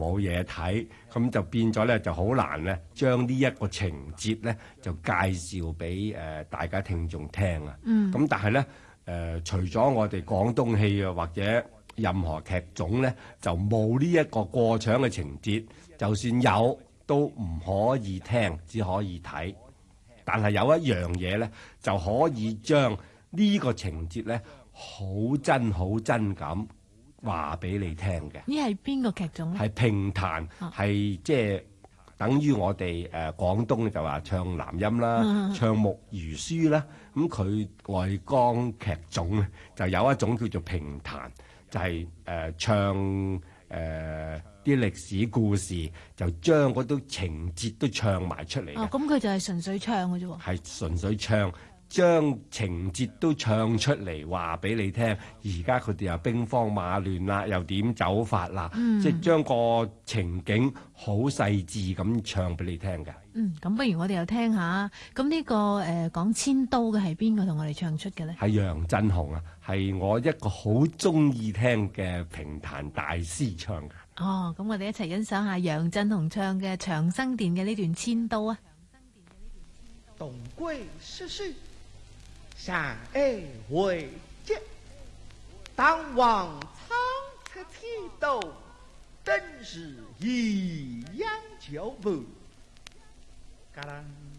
冇嘢睇，咁就變咗咧就好難咧將呢一個情節咧就介紹俾大家聽眾聽啊。咁但係咧除咗我哋廣東戲啊或者任何劇種咧就冇呢一個過場嘅情節，就算有都唔可以聽，只可以睇。但係有一樣嘢咧就可以將呢個情節咧好真咁話俾你聽嘅。 呢係邊個劇種咧？ 係評彈，係即係等於我哋廣東就話唱南音啦，唱木魚書啦。咁佢外江劇種咧就有一種叫做評彈，就係唱啲歷史故事，就將嗰啲情節都唱埋出嚟嘅。 咁佢就係純粹唱嘅啫喎。 係純粹唱。將情節都唱出嚟話俾你聽，而家佢哋又兵荒馬亂啦，又點走法啦，即係將個情景好細緻咁唱俾你聽嘅。 咁不如我哋又聽下，咁呢個講千刀嘅係邊個同我哋唱出嘅呢？ 係楊振雄啊，係我一個好中意聽嘅評彈大師唱嘅。 咁我哋一齊欣賞下楊振雄唱嘅《長生殿》嘅呢段千刀啊！ 東歸逝世，山愛回見，當王蒼出剃刀，登時一樣腳步。嘎啷。